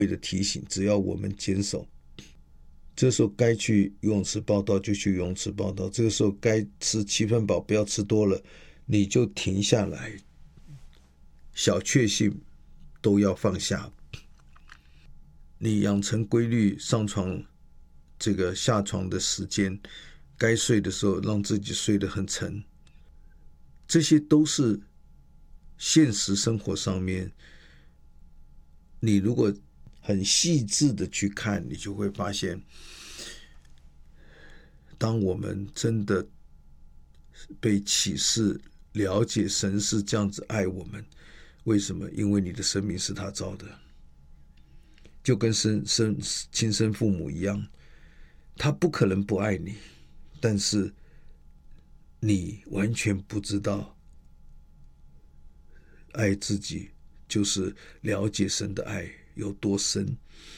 的提醒，只要我们坚守，这时候该去游泳池报道就去游泳池报道，这个时候该吃7分饱不要吃多了，你就停下来，小确幸都要放下。你养成规律上床这个下床的时间，该睡的时候让自己睡得很沉，这些都是现实生活上面，你如果很细致的去看，你就会发现，当我们真的被启示了解神是这样子爱我们，为什么？因为你的生命是他造的，就跟亲生父母一样，他不可能不爱你，但是你完全不知道爱自己就是了解神的爱有多深，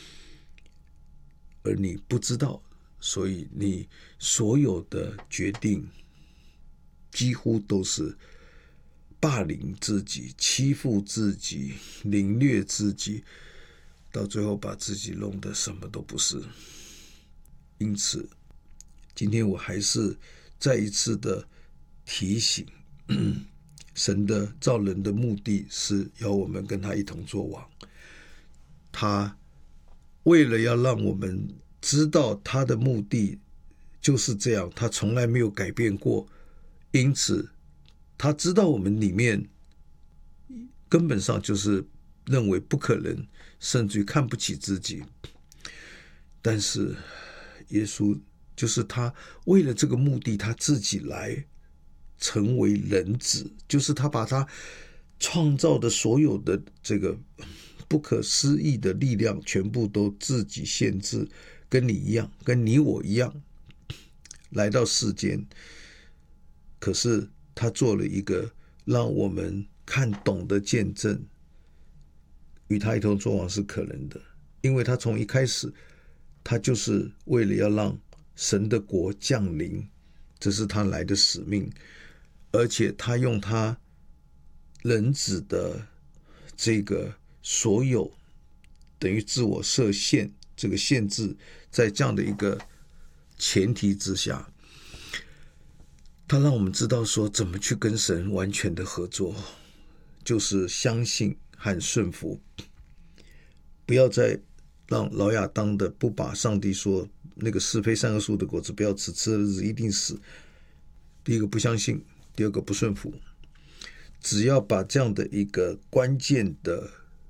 而你不知道，所以你所有的决定几乎都是霸凌自己、欺负自己、凌虐自己，到最后把自己弄得什么都不是。因此今天我还是再一次的提醒，神的造人的目的是要我们跟他一同作王，他为了要让我们知道他的目的就是这样，他从来没有改变过，因此他知道我们里面根本上就是认为不可能，甚至于看不起自己，但是耶稣就是他为了这个目的，他自己来成为人子，就是他把他创造的所有的这个不可思议的力量全部都自己限制，跟你一样，跟你我一样来到世间。可是他做了一个让我们看懂的见证，与他一同作王是可能的，因为他从一开始他就是为了要让神的国降临，这是他来的使命，而且他用他人子的这个所有等于自我设限这个限制，在这样的一个前提之下，他让我们知道说怎么去跟神完全的合作，就是相信和顺服，不要再让老亚当的不把上帝说那个是非善恶树的果子不要吃，吃的日子一定死。第一个不相信，第二个不顺服。只要把这样的一个关键的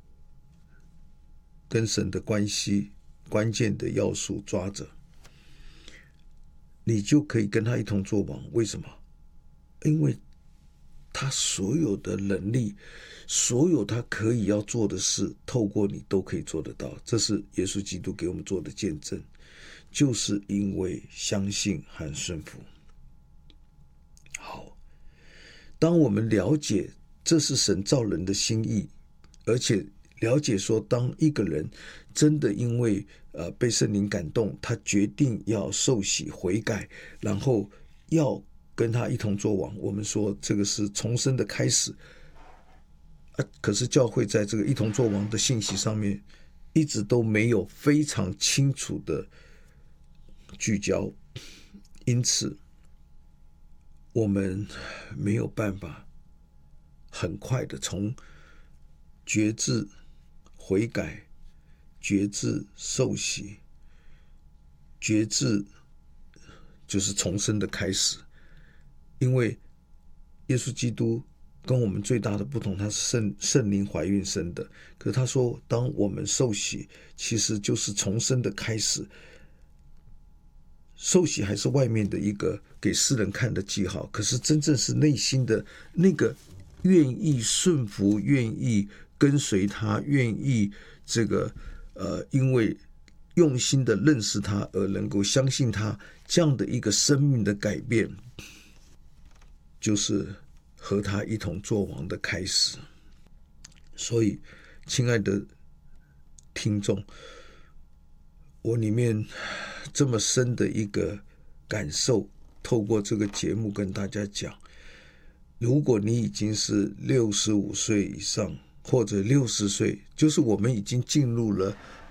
跟神的关系关键的要素抓着，你就可以跟他一同作王。为什么？因为他所有的能力，所有他可以要做的事，透过你都可以做得到。这是耶稣基督给我们做的见证，就是因为相信和顺服。好，当我们了解这是神造人的心意，而且了解说，当一个人真的因为被圣灵感动，他决定要受洗悔改，然后要跟他一同作王，我们说这个是重生的开始。可是教会在这个一同作王的信息上面一直都没有非常清楚的聚焦，因此我们没有办法很快的从决志悔改、决志受洗、决志就是重生的开始。因为耶稣基督跟我们最大的不同，他是圣灵怀孕生的，可是他说当我们受洗其实就是重生的开始。受洗还是外面的一个给世人看的记号，可是真正是内心的那个愿意顺服、愿意跟随他、愿意这个因为用心的认识他而能够相信他，这样的一个生命的改变，就是和他一同作王的开始。所以亲爱的听众，我里面这么深的一个感受，透过这个节目跟大家讲，如果你已经是65岁以上或者60岁，就是我们已经进入了